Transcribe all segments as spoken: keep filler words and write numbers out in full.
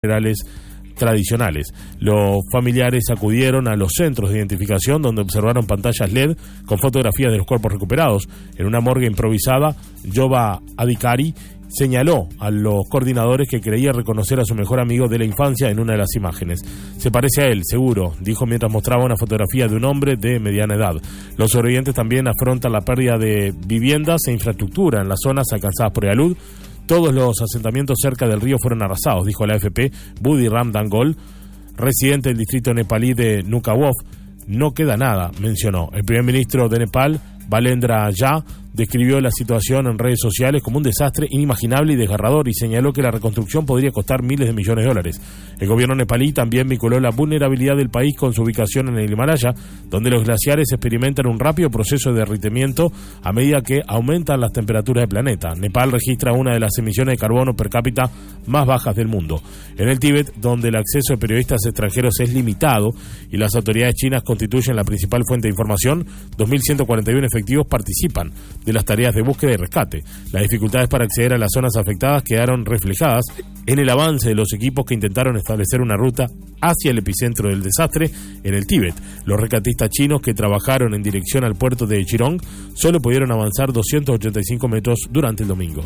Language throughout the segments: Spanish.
generales tradicionales. Los familiares acudieron a los centros de identificación donde observaron pantallas L E D con fotografías de los cuerpos recuperados. En una morgue improvisada, Yoba Adhikari señaló a los coordinadores que creía reconocer a su mejor amigo de la infancia en una de las imágenes. Se parece a él, seguro, dijo mientras mostraba una fotografía de un hombre de mediana edad. Los sobrevivientes también afrontan la pérdida de viviendas e infraestructura en las zonas alcanzadas por el alud. Todos los asentamientos cerca del río fueron arrasados, dijo la A F P. Budi Ram Dangol, residente del distrito nepalí de Nukawof, no queda nada, mencionó. El primer ministro de Nepal, Balendra Jha, describió la situación en redes sociales como un desastre inimaginable y desgarrador y señaló que la reconstrucción podría costar miles de millones de dólares. El gobierno nepalí también vinculó la vulnerabilidad del país con su ubicación en el Himalaya, donde los glaciares experimentan un rápido proceso de derritimiento a medida que aumentan las temperaturas del planeta. Nepal registra una de las emisiones de carbono per cápita más bajas del mundo. En el Tíbet, donde el acceso de periodistas extranjeros es limitado y las autoridades chinas constituyen la principal fuente de información, dos mil ciento cuarenta y uno efectivos participan de las tareas de búsqueda y rescate. Las dificultades para acceder a las zonas afectadas quedaron reflejadas en el avance de los equipos que intentaron establecer una ruta hacia el epicentro del desastre en el Tíbet. Los rescatistas chinos que trabajaron en dirección al puerto de Chirong solo pudieron avanzar doscientos ochenta y cinco metros durante el domingo.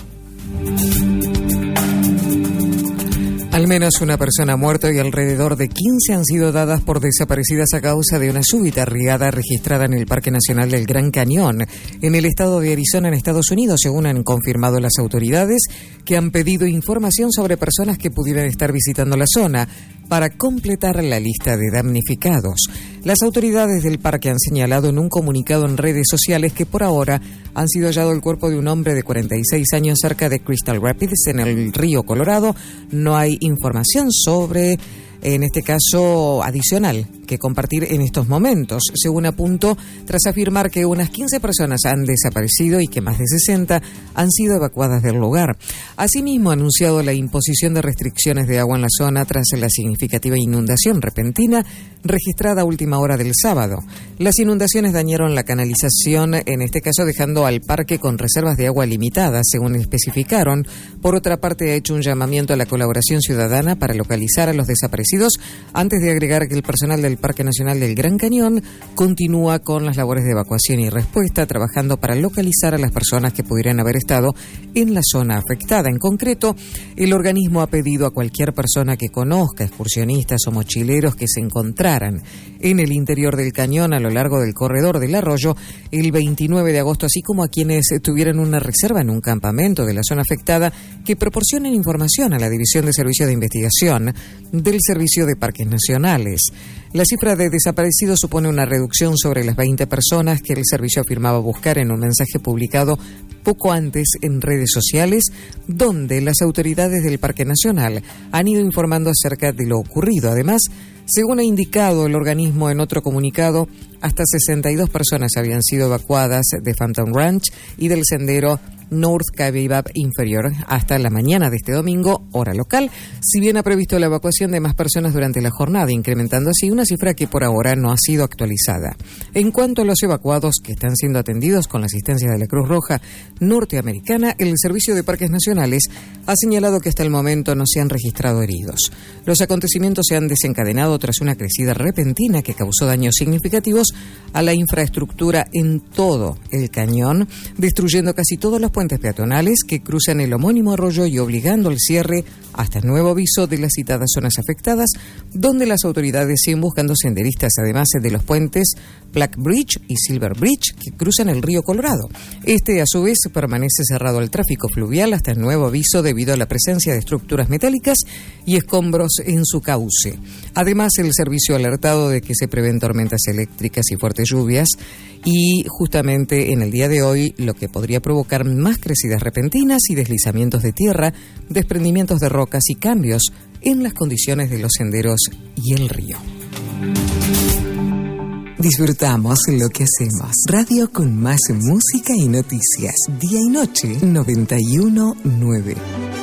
Al menos una persona ha muerto y alrededor de quince han sido dadas por desaparecidas a causa de una súbita riada registrada en el Parque Nacional del Gran Cañón, en el estado de Arizona, en Estados Unidos, según han confirmado las autoridades, que han pedido información sobre personas que pudieran estar visitando la zona para completar la lista de damnificados. Las autoridades del parque han señalado en un comunicado en redes sociales que por ahora han sido hallado el cuerpo de un hombre de cuarenta y seis años cerca de Crystal Rapids, en el río Colorado. No hay información sobre, en este caso, adicional que compartir en estos momentos, según apuntó, tras afirmar que unas quince personas han desaparecido y que más de sesenta han sido evacuadas del lugar. Asimismo, ha anunciado la imposición de restricciones de agua en la zona tras la significativa inundación repentina registrada a última hora del sábado. Las inundaciones dañaron la canalización, en este caso dejando al parque con reservas de agua limitadas, según especificaron. Por otra parte, ha hecho un llamamiento a la colaboración ciudadana para localizar a los desaparecidos, antes de agregar que el personal del Parque Nacional del Gran Cañón continúa con las labores de evacuación y respuesta, trabajando para localizar a las personas que pudieran haber estado en la zona afectada. En concreto, el organismo ha pedido a cualquier persona que conozca, excursionistas o mochileros que se encontraran en el interior del cañón a lo largo del corredor del arroyo el veintinueve de agosto, así como a quienes tuvieran una reserva en un campamento de la zona afectada, que proporcionen información a la División de Servicios de Investigación del Servicio de Parques Nacionales. La cifra de desaparecidos supone una reducción sobre las veinte personas que el servicio afirmaba buscar en un mensaje publicado poco antes en redes sociales, donde las autoridades del Parque Nacional han ido informando acerca de lo ocurrido. Además, según ha indicado el organismo en otro comunicado, hasta sesenta y dos personas habían sido evacuadas de Phantom Ranch y del sendero North Kaibab Inferior hasta la mañana de este domingo, hora local, si bien ha previsto la evacuación de más personas durante la jornada, incrementando así una cifra que por ahora no ha sido actualizada. En cuanto a los evacuados que están siendo atendidos con la asistencia de la Cruz Roja norteamericana, el Servicio de Parques Nacionales ha señalado que hasta el momento no se han registrado heridos. Los acontecimientos se han desencadenado tras una crecida repentina que causó daños significativos a la infraestructura en todo el cañón, destruyendo casi todos los puentes peatonales que cruzan el homónimo arroyo y obligando al cierre hasta nuevo aviso de las citadas zonas afectadas, donde las autoridades siguen buscando senderistas, además de los puentes Black Bridge y Silver Bridge que cruzan el río Colorado. Este, a su vez, permanece cerrado al tráfico fluvial hasta nuevo aviso debido a la presencia de estructuras metálicas y escombros en su cauce. Además, el servicio ha alertado de que se prevén tormentas eléctricas y fuertes lluvias, y justamente en el día de hoy lo que podría provocar más crecidas repentinas y deslizamientos de tierra, desprendimientos de rocas y cambios en las condiciones de los senderos y el río. Disfrutamos lo que hacemos. Radio con más música y noticias. Día y noche, noventa y uno punto nueve.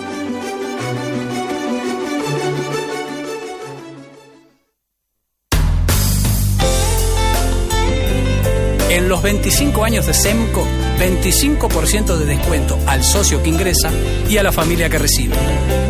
En los veinticinco años de SEMCO, veinticinco por ciento de descuento al socio que ingresa y a la familia que recibe.